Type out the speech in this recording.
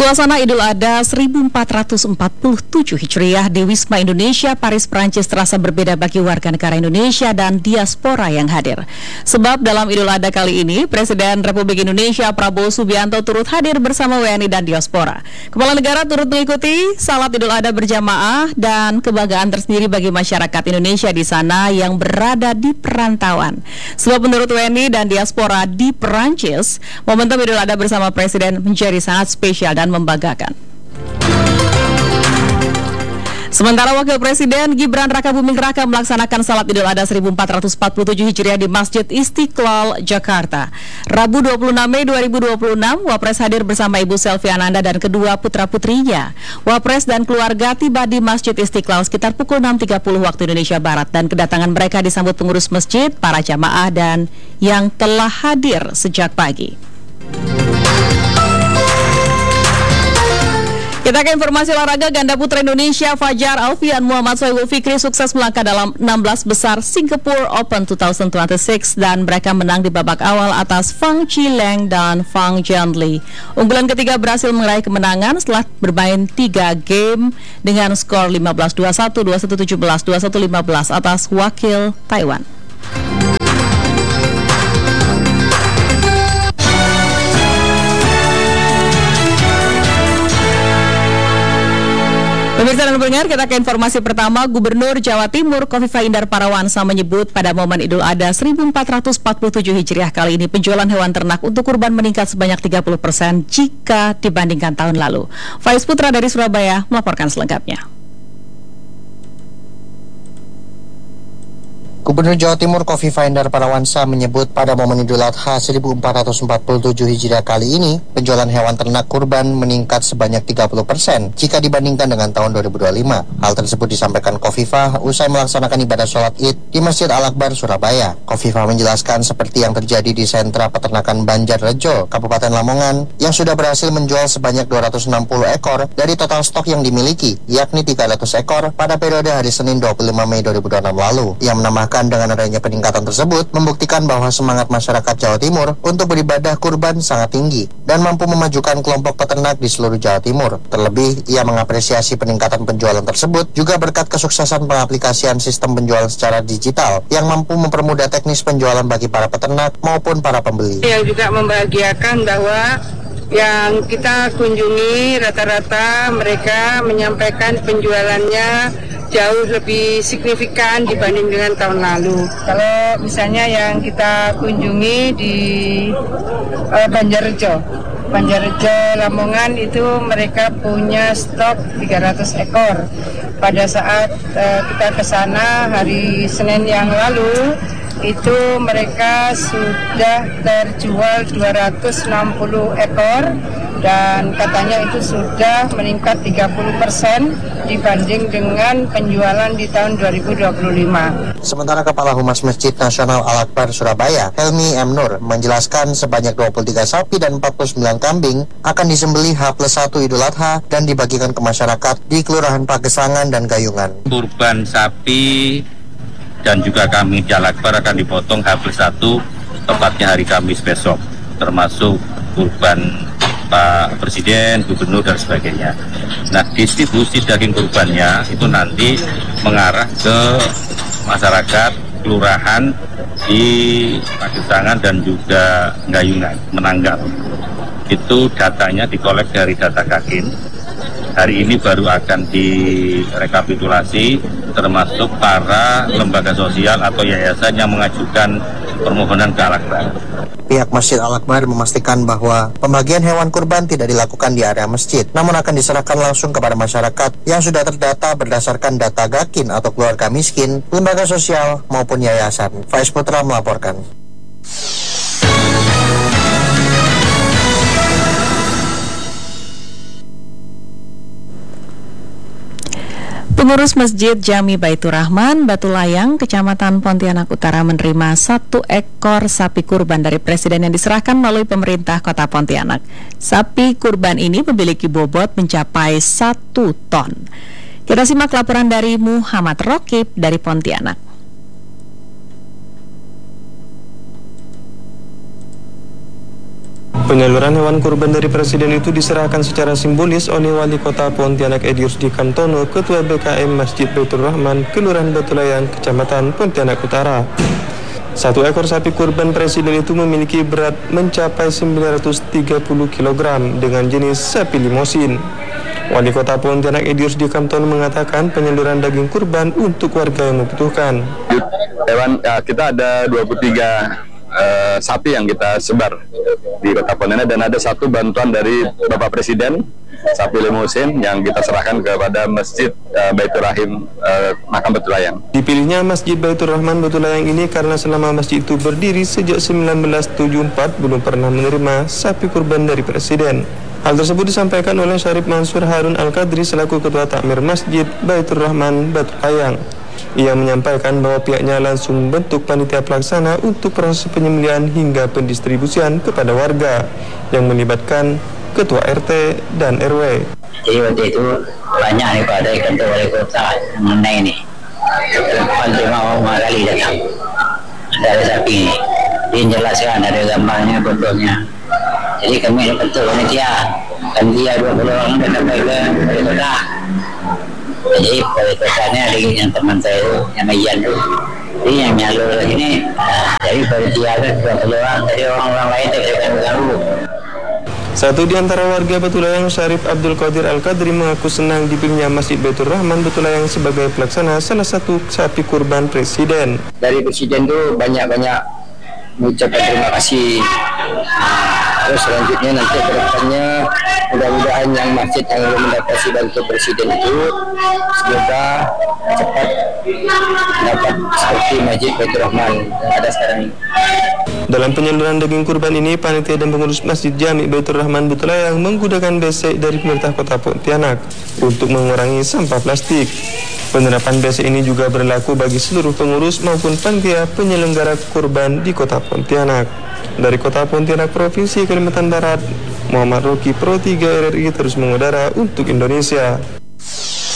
Suasana Idul Adha 1447 Hijriah di Wisma Indonesia, Paris, Prancis terasa berbeda bagi warga negara Indonesia dan diaspora yang hadir. Sebab dalam Idul Adha kali ini, Presiden Republik Indonesia Prabowo Subianto turut hadir bersama WNI dan diaspora. Kepala negara turut mengikuti salat Idul Adha berjamaah dan kebanggaan tersendiri bagi masyarakat Indonesia di sana yang berada di perantauan. Sebab menurut WNI dan diaspora di Prancis, momentum Idul Adha bersama Presiden menjadi sangat spesial dan membanggakan. Sementara Wakil Presiden Gibran Rakabuming Raka melaksanakan salat Idul Adha 1447 Hijriah di Masjid Istiqlal, Jakarta. Rabu 26 Mei 2026, Wapres hadir bersama Ibu Selvi Ananda dan kedua putra-putrinya. Wapres dan keluarga tiba di Masjid Istiqlal sekitar pukul 6.30 waktu Indonesia Barat, dan kedatangan mereka disambut pengurus masjid, para jamaah, dan yang telah hadir sejak pagi. Kita ke informasi olahraga. Ganda putra Indonesia Fajar Alfian Muhammad Sohibul Fikri sukses melangkah dalam 16 besar Singapore Open 2026 dan mereka menang di babak awal atas Fang Qileng dan Fang Jianli. Unggulan ketiga berhasil meraih kemenangan setelah bermain 3 game dengan skor 15-21, 21-17, 21-15 atas wakil Taiwan. Pemirsa dan pendengar, kita ke informasi pertama. Gubernur Jawa Timur Khofifah Indar Parawansa menyebut pada momen Idul Adha 1447 Hijriah kali ini penjualan hewan ternak untuk kurban meningkat sebanyak 30% jika dibandingkan tahun lalu. Faiz Putra dari Surabaya melaporkan selengkapnya. Gubernur Jawa Timur Khofifah Indar Parawansa menyebut pada momen Idul Adha 1447 Hijriah kali ini, penjualan hewan ternak kurban meningkat sebanyak 30% jika dibandingkan dengan tahun 2025. Hal tersebut disampaikan Khofifah usai melaksanakan ibadah sholat Id di Masjid Al-Akbar, Surabaya. Khofifah menjelaskan seperti yang terjadi di sentra peternakan Banjarrejo, Kabupaten Lamongan, yang sudah berhasil menjual sebanyak 260 ekor dari total stok yang dimiliki, yakni 300 ekor pada periode hari Senin 25 Mei 2026 lalu. Ia menambahkan dengan adanya peningkatan tersebut membuktikan bahwa semangat masyarakat Jawa Timur untuk beribadah kurban sangat tinggi dan mampu memajukan kelompok peternak di seluruh Jawa Timur. Terlebih, ia mengapresiasi peningkatan penjualan tersebut juga berkat kesuksesan pengaplikasian sistem penjualan secara digital yang mampu mempermudah teknis penjualan bagi para peternak maupun para pembeli. Yang juga membahagiakan bahwa yang kita kunjungi rata-rata mereka menyampaikan penjualannya jauh lebih signifikan dibanding dengan tahun lalu. Kalau misalnya yang kita kunjungi di Banjarrejo Lamongan, itu mereka punya stok 300 ekor. Pada saat kita ke sana hari Senin yang lalu, itu mereka sudah terjual 260 ekor dan katanya itu sudah meningkat 30% dibanding dengan penjualan di tahun 2025. Sementara Kepala Humas Masjid Nasional Al-Akbar Surabaya, Helmi M. Nur, menjelaskan sebanyak 23 sapi dan 49 kambing akan disembelih H+1 Idul Adha dan dibagikan ke masyarakat di Kelurahan Pagesangan dan Gayungan. Kurban sapi dan juga kambing di Al-Akbar akan dipotong H+1 tepatnya hari Kamis besok, termasuk kurban Pak Presiden, Gubernur, dan sebagainya. Nah, distribusi daging kurbannya itu nanti mengarah ke masyarakat kelurahan di Pagesangan dan juga Gayungan, Menanggap. Itu datanya dikolek dari data Kakin. Hari ini baru akan direkapitulasi, termasuk para lembaga sosial atau yayasan yang mengajukan permohonan ke Al-Akbar. Pihak Masjid Al-Akbar memastikan bahwa pembagian hewan kurban tidak dilakukan di area masjid, namun akan diserahkan langsung kepada masyarakat yang sudah terdata berdasarkan data Gakin atau keluarga miskin, lembaga sosial maupun yayasan. Faiz Putra melaporkan. Pengurus Masjid Jami Baitur Rahman, Batu Layang, Kecamatan Pontianak Utara menerima 1 ekor sapi kurban dari Presiden yang diserahkan melalui pemerintah Kota Pontianak. Sapi kurban ini memiliki bobot mencapai 1 ton. Kita simak laporan dari Muhammad Rokib dari Pontianak. Penyaluran hewan kurban dari Presiden itu diserahkan secara simbolis oleh Wali Kota Pontianak Edi Rusdi Kamtono, Ketua BKM Masjid Baitur Rahman, Kelurahan Batulayang, Kecamatan Pontianak Utara. 1 ekor sapi kurban Presiden itu memiliki berat mencapai 930 kg dengan jenis sapi limosin. Wali Kota Pontianak Edi Rusdi Kamtono mengatakan penyaluran daging kurban untuk warga yang membutuhkan. Hewan kita ada 23 sapi yang kita sebar di Kota Pontianak, dan ada 1 bantuan dari Bapak Presiden, sapi limosin yang kita serahkan kepada Masjid Baitur Rahim Makam Batulayang. Dipilihnya Masjid Baitur Rahman Batulayang ini karena selama masjid itu berdiri sejak 1974 belum pernah menerima sapi kurban dari Presiden. Hal tersebut disampaikan oleh Syarif Mansur Harun Al-Qadri selaku Ketua Takmir Masjid Baitur Rahman Batulayang. Ia menyampaikan bahwa pihaknya langsung membentuk panitia pelaksana untuk proses penyembelihan hingga pendistribusian kepada warga yang melibatkan Ketua RT dan RW. Jadi waktu itu banyak nih Pak dari kantor wali kota mengenai ini. Hampir 5 kali datang. Ada sapi ini. Dia menjelaskan ada gambarnya, fotonya. Jadi kami ini bentuk panitia. Panitia 20 orang dan sampai ke wali kota. Jadi wali kotanya ada yang teman saya itu, yang Ian itu. Jadi yang nyalur ini, jadi panitia kan 20 orang. Jadi orang-orang lain tidak akan mengganggu. Satu di antara warga Batulayang, Syarif Abdul Qadir Al-Qadri, mengaku senang dipilihnya Masjid Baitur Rahman Batulayang sebagai pelaksana salah satu sapi kurban Presiden. Dari Presiden itu banyak-banyak mengucapkan terima kasih. Terus selanjutnya nanti ke depannya mudah-mudahan yang masjid yang belum mendapati bantuan Presiden itu semoga cepat dapat seperti Masjid Baitur Rahman yang ada sekarang ini. Dalam penyaluran daging kurban ini, panitia dan pengurus Masjid Jami Baitur Rahman Batulayang menggunakan besek dari pemerintah Kota Pontianak untuk mengurangi sampah plastik. Penerapan besek ini juga berlaku bagi seluruh pengurus maupun panitia penyelenggara kurban di Kota Pontianak. Dari Kota Pontianak, Provinsi Kalimantan Barat, Muhammad Roki, Pro 3 RRI terus mengudara untuk Indonesia.